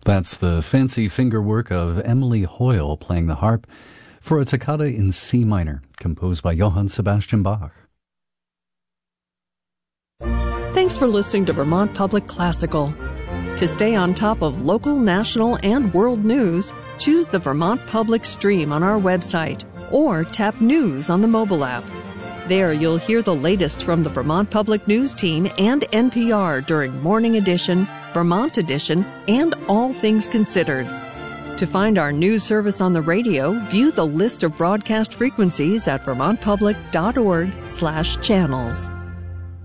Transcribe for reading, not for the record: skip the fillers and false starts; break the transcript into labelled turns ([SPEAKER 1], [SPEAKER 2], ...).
[SPEAKER 1] That's the fancy fingerwork of Emily Hoyle playing the harp for a toccata in C minor, composed by Johann Sebastian Bach.
[SPEAKER 2] Thanks for listening to Vermont Public Classical. To stay on top of local, national, and world news, choose the Vermont Public stream on our website or tap News on the mobile app. There you'll hear the latest from the Vermont Public News team and NPR during Morning Edition, Vermont Edition, and All Things Considered. To find our news service on the radio, view the list of broadcast frequencies at vermontpublic.org/channels.